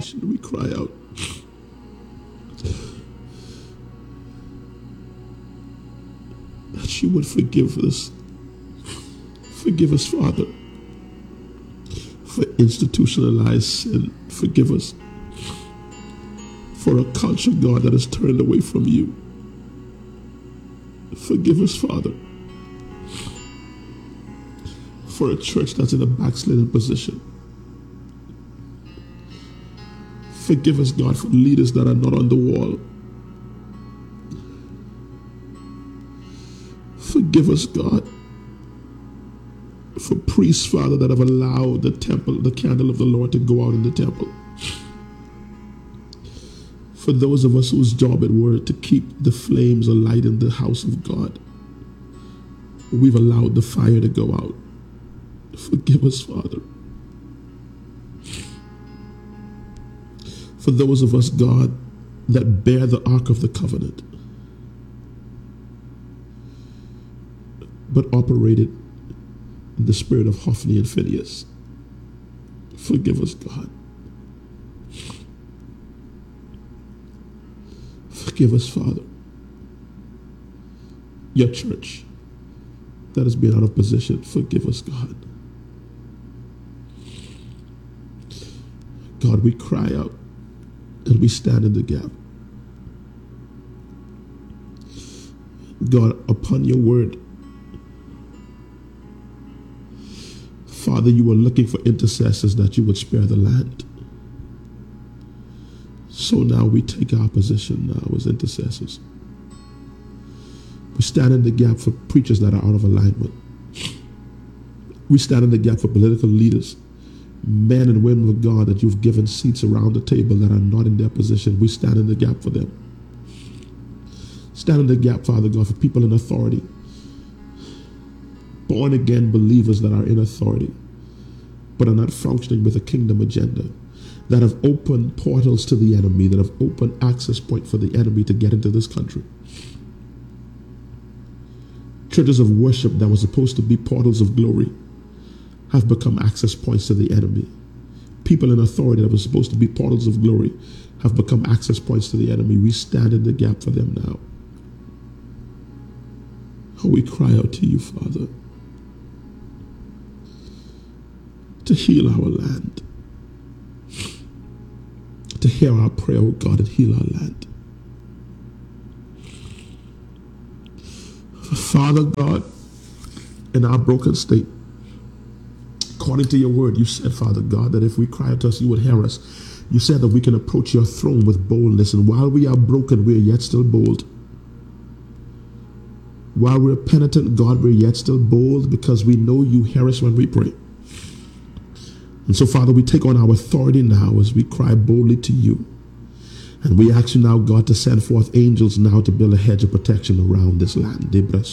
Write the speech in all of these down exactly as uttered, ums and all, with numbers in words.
nation. We cry out. That you would forgive us. Forgive us, Father, for institutionalized sin. Forgive us for a culture, God, that has turned away from you. Forgive us, Father, for a church that's in a backslidden position. Forgive us, God, for leaders that are not on the wall. Forgive us, God, for priests, Father, that have allowed the temple, the candle of the Lord to go out in the temple. For those of us whose job it were to keep the flames alight in the house of God, we've allowed the fire to go out. Forgive us, Father. For those of us, God, that bear the Ark of the Covenant, but operated in the spirit of Hophni and Phinehas. Forgive us, God. Forgive us, Father. Your church that has been out of position, forgive us, God. God, we cry out and we stand in the gap. God, upon your word, Father, you were looking for intercessors that you would spare the land. So now we take our position now as intercessors. We stand in the gap for preachers that are out of alignment. We stand in the gap for political leaders, men and women of God that you've given seats around the table that are not in their position. We stand in the gap for them. Stand in the gap, Father God, for people in authority, born again believers that are in authority, but are not functioning with a kingdom agenda, that have opened portals to the enemy, that have opened access point for the enemy to get into this country. Churches of worship that were supposed to be portals of glory have become access points to the enemy. People in authority that were supposed to be portals of glory have become access points to the enemy. We stand in the gap for them now. Oh, we cry out to you, Father, to heal our land, to hear our prayer, oh God, and heal our land. Father God, in our broken state, according to your word, you said, Father God, that if we cry out to us, you would hear us. You said that we can approach your throne with boldness, and while we are broken, we are yet still bold. While we're penitent, God, we're yet still bold because we know you hear us when we pray. And so, Father, we take on our authority now as we cry boldly to you. And we ask you now, God, to send forth angels now to build a hedge of protection around this land.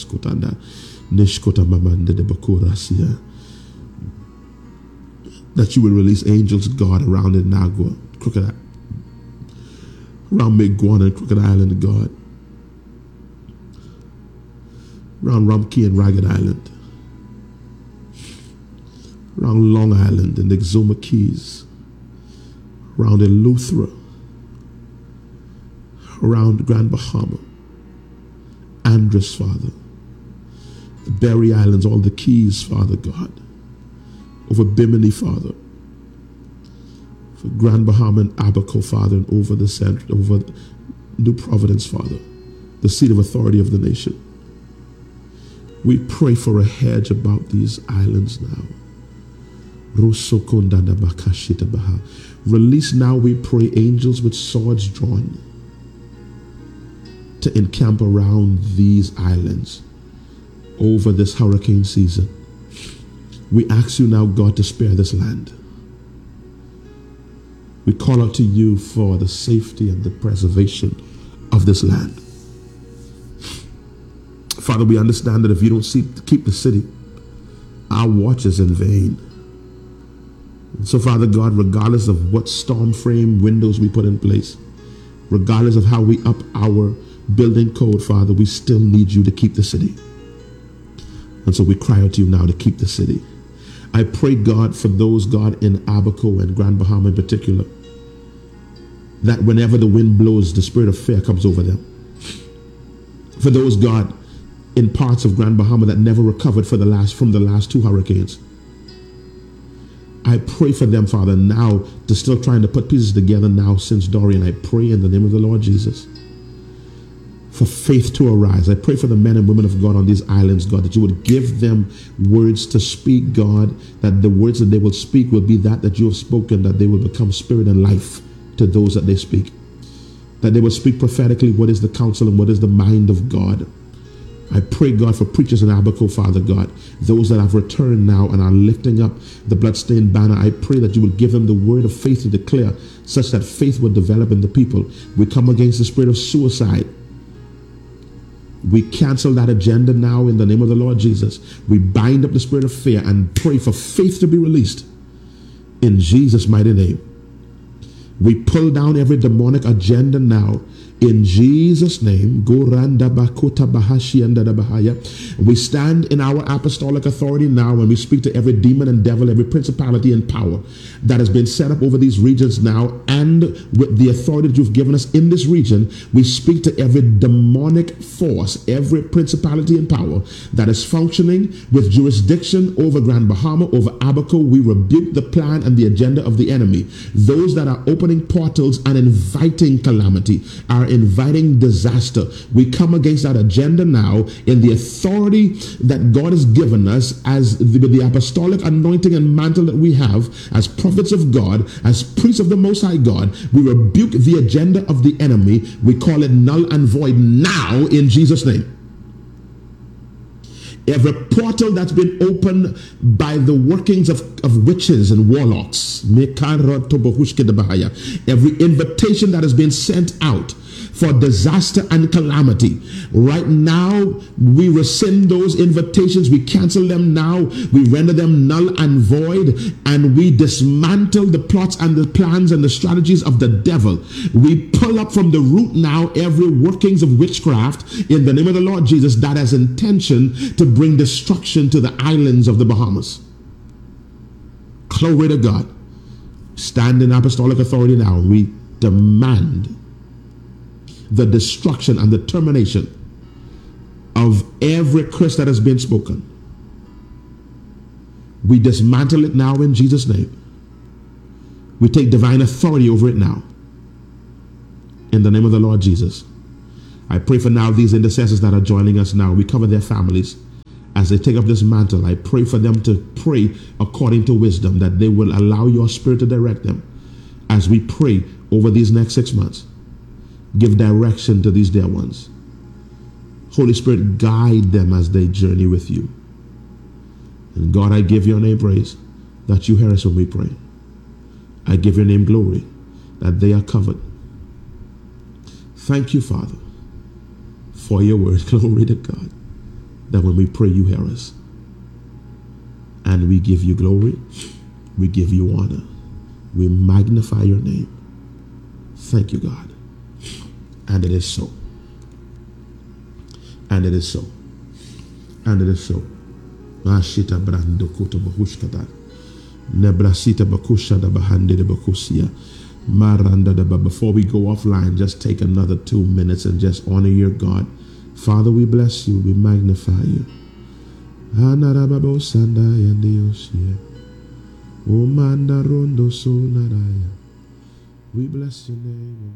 That you will release angels, God, around Inagua, Crooked, around Miguana and Crooked Island, God, around Rumkey and Ragged Island, around Long Island and Exuma Keys, around Eleuthera, around Grand Bahama, Andros, Father, the Berry Islands, all the Keys, Father God, over Bimini, Father, for Grand Bahama and Abaco, Father, and over the center, over New Providence, Father, the seat of authority of the nation. We pray for a hedge about these islands now. Release now, we pray, angels with swords drawn to encamp around these islands over this hurricane season. We ask you now, God, to spare this land. We call out to you for the safety and the preservation of this land. Father, we understand that if you don't see, keep the city, our watch is in vain. So, Father God, regardless of what storm frame windows we put in place, regardless of how we up our building code, Father, we still need you to keep the city. And so we cry out to you now to keep the city. I pray, God, for those, God, in Abaco and Grand Bahama in particular, that whenever the wind blows, the spirit of fear comes over them. For those, God, in parts of Grand Bahama that never recovered for the last from the last two hurricanes, I pray for them, Father, now. They're still trying to put pieces together now since Dorian. I pray in the name of the Lord Jesus for faith to arise. I pray for the men and women of God on these islands, God, that you would give them words to speak, God, that the words that they will speak will be that that you have spoken, that they will become spirit and life to those that they speak, that they will speak prophetically what is the counsel and what is the mind of God. I pray, God, for preachers in Abaco, Father God, those that have returned now and are lifting up the bloodstained banner. I pray that you will give them the word of faith to declare, such that faith will develop in the people. We come against the spirit of suicide. We cancel that agenda now in the name of the Lord Jesus. We bind up the spirit of fear and pray for faith to be released in Jesus' mighty name. We pull down every demonic agenda now in Jesus' name. We stand in our apostolic authority now and we speak to every demon and devil, every principality and power that has been set up over these regions now, and with the authority that you've given us in this region, we speak to every demonic force, every principality and power that is functioning with jurisdiction over Grand Bahama, over Abaco. We rebuke the plan and the agenda of the enemy. Those that are opening portals and inviting calamity, are inviting disaster. We come against that agenda now in the authority that God has given us as the, the apostolic anointing and mantle that we have as prophets of God, as priests of the Most High God. We rebuke the agenda of the enemy. We call it null and void now in Jesus' name. Every portal that's been opened by the workings of, of witches and warlocks, every invitation that has been sent out for disaster and calamity, right now we rescind those invitations. We cancel them now. We render them null and void, and we dismantle the plots and the plans and the strategies of the devil. We pull up from the root now every workings of witchcraft in the name of the Lord Jesus that has intention to bring destruction to the islands of the Bahamas. Glory to God. Stand in apostolic authority now. We demand the destruction and the termination of every curse that has been spoken. We dismantle it now in Jesus' name. We take divine authority over it now in the name of the Lord Jesus. I pray for now these intercessors that are joining us now. We cover their families as they take up this mantle. I pray for them to pray according to wisdom, that they will allow your spirit to direct them as we pray over these next six months. Give direction to these dear ones. Holy Spirit, guide them as they journey with you. And God, I give your name praise that you hear us when we pray. I give your name glory that they are covered. Thank you, Father, for your word. Glory to God, that when we pray, you hear us. And we give you glory. We give you honor. We magnify your name. Thank you, God. And it is so. And it is so. And it is so. Ashita brando kuto bahushkada. Nebrasita bakusha da bahande de bakusia. Maranda da. Before we go offline, just take another two minutes and just honor your God. Father, we bless you. We magnify you. Anarababo sandaya neosia. O manda rondo so naraya. We bless your name.